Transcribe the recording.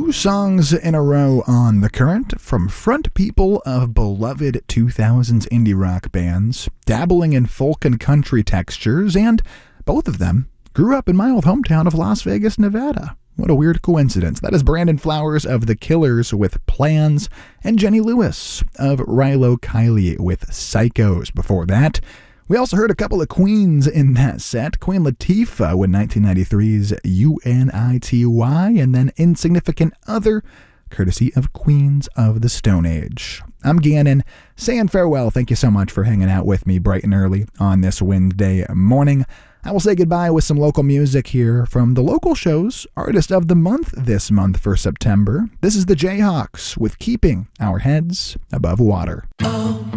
2 songs in a row on The Current from front people of beloved 2000s indie rock bands, dabbling in folk and country textures, and both of them grew up in my old hometown of Las Vegas, Nevada. What a weird coincidence. That is Brandon Flowers of The Killers with Plans, and Jenny Lewis of Rilo Kiley with Psychos. Before that, we also heard a couple of queens in that set. Queen Latifah with 1993's UNITY, and then Insignificant Other, courtesy of Queens of the Stone Age. I'm Gannon, saying farewell. Thank you so much for hanging out with me bright and early on this Wednesday morning. I will say goodbye with some local music here from the local show's Artist of the Month this month for September. This is the Jayhawks with Keeping Our Heads Above Water.